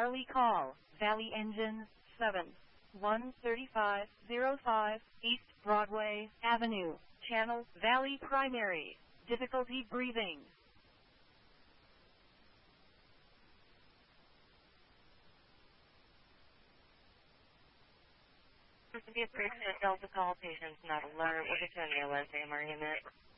Charlie call, Valley Engine 713505, East Broadway Avenue, Channel, Valley Primary, difficulty breathing. To be approved to Delta call, patients not alert. We'll get to an ALS AMR unit.